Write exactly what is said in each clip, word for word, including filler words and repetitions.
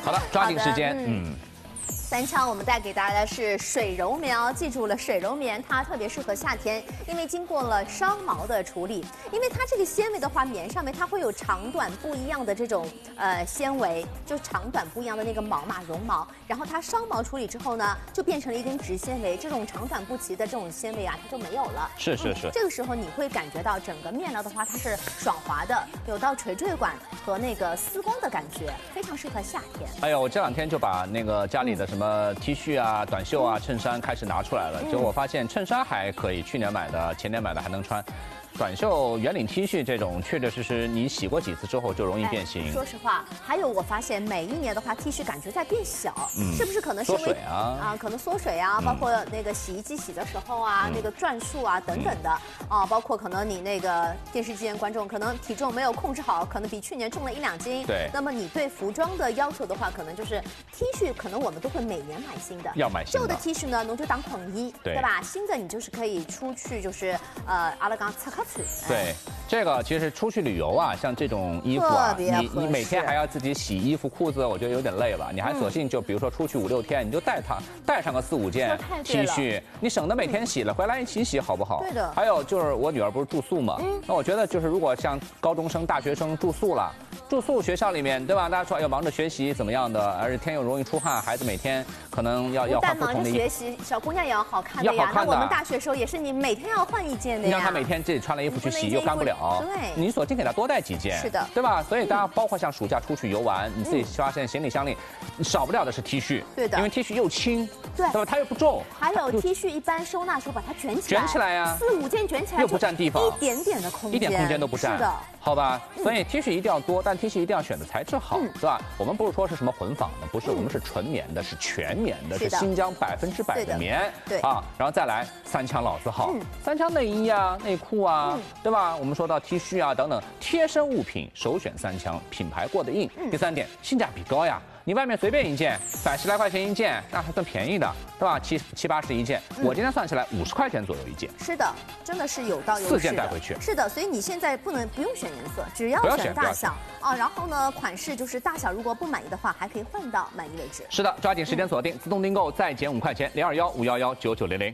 好的，抓紧时间，嗯。 三枪我们带给大家的是水柔棉哦，记住了，水柔棉它特别适合夏天，因为经过了烧毛的处理，因为它这个纤维的话，棉上面它会有长短不一样的这种呃纤维，就长短不一样的那个毛嘛，绒毛，然后它烧毛处理之后呢，就变成了一根直纤维，这种长短不齐的这种纤维啊，它就没有了。 是是是、 嗯。这个时候你会感觉到整个面料的话，它是爽滑的，有到垂坠感和那个丝光的感觉，非常适合夏天。 哎呦，我这两天就把那个家里的什么。 什么 T 恤啊、短袖啊、衬衫开始拿出来了，结果我发现衬衫还可以，去年买的、前年买的还能穿。 短袖、圆领 T 恤这种，确确实实你洗过几次之后就容易变形。 哎、说实话，还有我发现每一年的话 ，T 恤感觉在变小，嗯、是不是可能是因为缩水啊？ 啊，可能缩水啊，嗯、包括那个洗衣机洗的时候啊，嗯、那个转速啊等等的、嗯、啊，包括可能你那个电视机前观众可能体重没有控制好，可能比去年重了一两斤。 对。 那么你对服装的要求的话，可能就是 T 恤，可能我们都会每年买新的。 要买新的。 旧的 T 恤呢，侬就当捆衣，对, 对吧？新的你就是可以出去，就是呃，阿拉刚擦卡去。 对。 这个其实出去旅游啊，像这种衣服啊，你你每天还要自己洗衣服裤子，我觉得有点累了。你还索性就比如说出去五六天，你就带它带上个四五件 T 恤，你省得每天洗了，回来一起洗，好不好？ 对的。 还有就是我女儿不是住宿嘛，那我觉得就是如果像高中生、大学生住宿了，住宿学校里面对吧？大家说要忙着学习怎么样的，而且天又容易出汗，孩子每天可能要要换不同的衣服。 学习，小姑娘也要好看的呀。那我们大学时候也是，你每天要换一件的呀。 你让她每天自己穿了衣服去洗又干不了。 对， 你索性给他多带几件， 是的， 对吧？所以大家包括像暑假出去游玩，你自己发现行李箱里少不了的是 T 恤， 对的， 因为 T 恤又轻， 对， 对吧？它又不重。 还有 T 恤一般收纳时候把它卷起来， 卷起来呀， 四五件卷起来又不占地方， 一点点的空间， 一点空间都不占， 是的， 好吧？所以 T 恤一定要多，但 T 恤一定要选的材质好，对吧？我们不是说是什么混纺的，不是，我们是纯棉的，是全棉的，是新疆百分之百的棉， 对啊，然后再来三枪老字号，三枪内衣啊、内裤啊，对吧？我们说到 T 恤啊等等。 贴身物品首选三枪，品牌过的硬。第三点，性价比高呀。你外面随便一件，百十来块钱一件，那还算便宜的，对吧？七七八十一件，我今天算起来五十块钱左右一件。 是的，真的是有到有四件带回去。 是的，所以你现在不能不用选颜色，只要选大小啊。然后呢，款式就是大小，如果不满意的话，还可以换到满意为止。 是的，抓紧时间锁定，自动订购再减五块钱，零二幺五幺幺九九零零。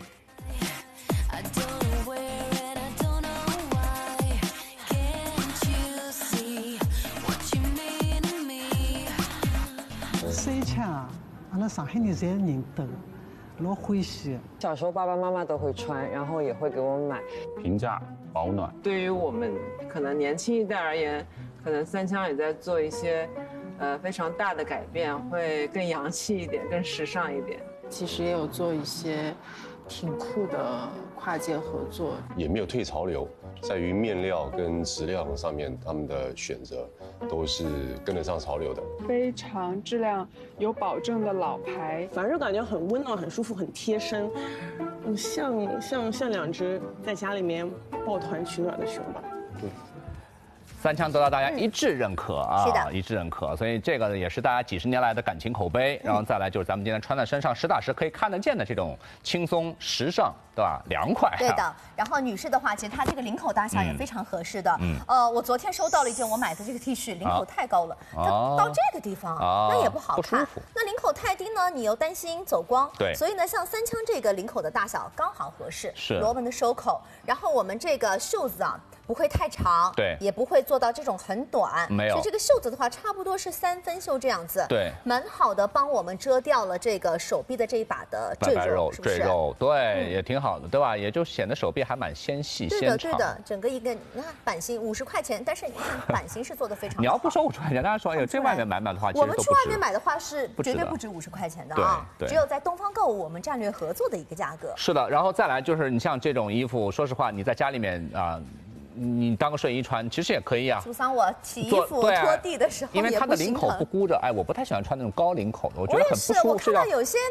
三枪啊，阿拉上海人侪认得，老欢喜。 小时候爸爸妈妈都会穿，然后也会给我们买。 平价保暖。 对于我们可能年轻一代而言，可能三枪也在做一些，呃非常大的改变，会更洋气一点，更时尚一点。 其实也有做一些挺酷的跨界合作， 也没有退潮流，在于面料跟质量上面，他们的选择都是跟得上潮流的， 非常质量有保证的老牌， 反正感觉很温暖、很舒服、很贴身，嗯，像像像两只在家里面抱团取暖的熊吧。对。 三枪得到大家一致认可啊， 是的， 一致认可，所以这个也是大家几十年来的感情口碑。然后再来就是咱们今天穿在身上，实打实可以看得见的这种轻松时尚，对吧？凉快。 对的。然后女士的话，其实她这个领口大小也非常合适的。嗯。呃，我昨天收到了一件我买的这个 T 恤，领口太高了，它到这个地方，那也不好看， 不舒服。 那领口太低呢，你又担心走光。 对。 所以呢，像三枪这个领口的大小刚好合适， 是螺纹的收口，然后我们这个袖子啊。 不会太长， 对， 也不会做到这种很短， 没有。 所以这个袖子的话，差不多是三分袖这样子， 对， 蛮好的，帮我们遮掉了这个手臂的这一把的赘肉，是不是？ 赘肉，对，也挺好的，对吧？也就显得手臂还蛮纤细、纤长。 对的，对的，整个一个你看版型五十块钱，但是你看版型是做的非常好。 你要不收五十块钱，大家说哎呦，这外面买买的话， 我们去外面买的话是绝对不止五十块钱的啊， 对， 只有在东方购物我们战略合作的一个价格。 是的，然后再来就是你像这种衣服，说实话，你在家里面啊。你当个睡衣穿，其实也可以啊。 苏桑，我洗衣服拖地的时候， 因为它的领口不箍着，哎，我不太喜欢穿那种高领口的，我觉得很不舒服。 我也是，我看到有些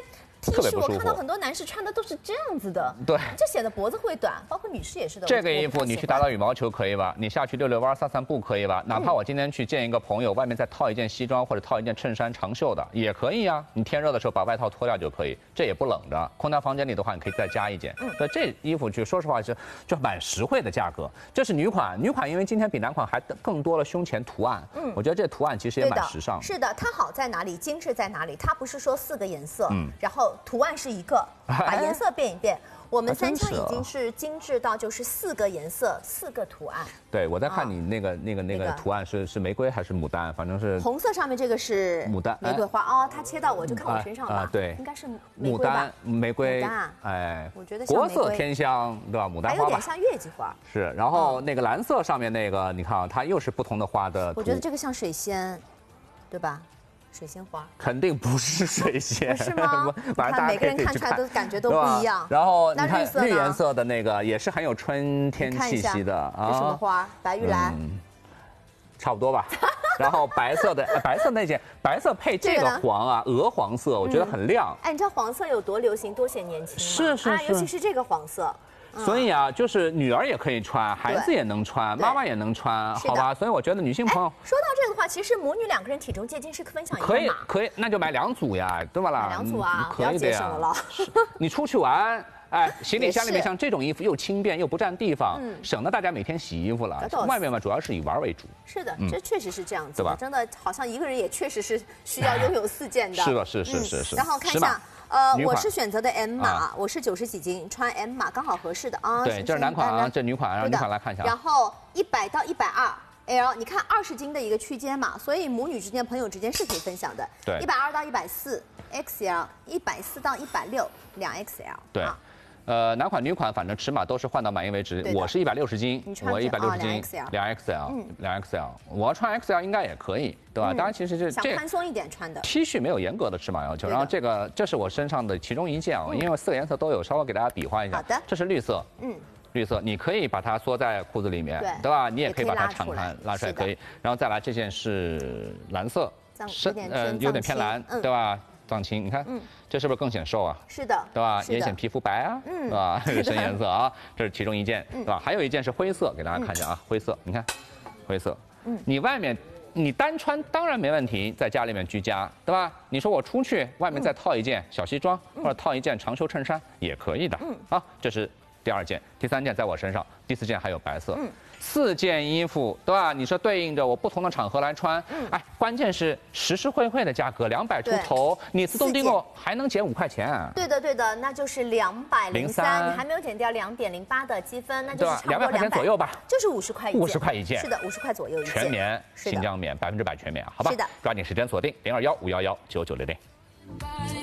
T 特别不舒服。 我看到很多男士穿的都是这样子的， 对， 这显得脖子会短，包括女士也是的。 这个衣服你去打打羽毛球可以吧？你下去溜溜弯、散散步可以吧？哪怕我今天去见一个朋友，外面再套一件西装或者套一件衬衫长袖的也可以啊。你天热的时候把外套脱掉就可以，这也不冷着。空调房间里的话，你可以再加一件。嗯，所以这衣服就说实话是就蛮实惠的价格。这是女款，女款因为今天比男款还更多了胸前图案。嗯，我觉得这图案其实也蛮时尚。 是的，它好在哪里？精致在哪里？它不是说四个颜色，嗯，然后图案是一个，把颜色变一变。我们三枪已经是精致到就是四个颜色，四个图案。 对，我在看你那个那个那个图案是是玫瑰还是牡丹，反正是红色上面这个是牡丹玫瑰花哦，它切到我就看我身上吧， 对， 应该是牡丹玫瑰， 哎，我觉得国色天香，对吧？牡丹花还有点像月季花。 是，然后那个蓝色上面那个，你看啊，它又是不同的花的。 我觉得这个像水仙，对吧？水仙花肯定不是水仙， 是吗？ 反正每个人看出来都感觉都不一样。 然后你看绿颜色的那个也是很有春天气息的啊。什么花？白玉兰， 差不多吧。然后白色的白色那件，白色配这个黄啊，鹅黄色，我觉得很亮。 哎，你知道黄色有多流行，多显年轻吗？ 是是是， 尤其是这个黄色。 所以啊，就是女儿也可以穿，孩子也能穿，妈妈也能穿，好吧？所以我觉得女性朋友说到这个的话，其实母女两个人体重借斤是分享一个码， 可以可以，那就买两组呀，对吧啦？ 买两组啊，不要节省了。 你出去玩，哎，行李箱里面像这种衣服又轻便又不占地方，省得大家每天洗衣服了。外面嘛，主要是以玩为主。 是的，这确实是这样子，对吧？真的好像一个人也确实是需要拥有四件的。 是的，是是是是。 然后看一下。呃，我是选择的 M 码，我是九十几斤，穿 M 码刚好合适的啊。 对，这是男款啊，这女款，让女款来看一下。 然后一百到一百二 L， 你看二十斤的一个区间嘛，所以母女之间、朋友之间是可以分享的。 对， 一百二到一百四 X L， 一百四到一百六两 X L。 对。呃，男款、女款，反正尺码都是换到满意为止。我是一百六十斤，我一百六十斤，两 X L， 两 X L。我要穿 X L 应该也可以，对吧？当然，其实这想宽松一点穿的 T 恤没有严格的尺码要求。然后这个，这是我身上的其中一件啊，因为四个颜色都有，稍微给大家比划一下。 好的， 这是绿色，嗯，绿色，你可以把它缩在裤子里面，对吧？你也可以把它敞开拉出来，可以。然后再来这件是蓝色， 深嗯有点偏蓝，对吧？藏青，你看，嗯，这是不是更显瘦啊？ 是的， 对吧？也显皮肤白啊，嗯，对吧？这个深颜色啊，这是其中一件，对吧？还有一件是灰色，给大家看一下啊，灰色，你看，灰色，嗯，你外面你单穿当然没问题，在家里面居家，对吧？你说我出去外面再套一件小西装，或者套一件长袖衬衫也可以的，嗯，啊，这是第二件，第三件在我身上，第四件还有白色，嗯。四件衣服，对吧？你说对应着我不同的场合来穿，嗯、哎，关键是实实惠惠的价格，两百出头，你自动订购还能减五块钱、啊。 对的，对的，那就是两百零三，你还没有减掉两点零八的积分，那就是差不多两百块钱左右吧， 就是五十块一件， 五十块一件， 是的，五十块左右一件， 全棉，新疆棉，百分之百全棉，好吧？ 是的， 抓紧时间锁定零二幺五幺幺九九零零。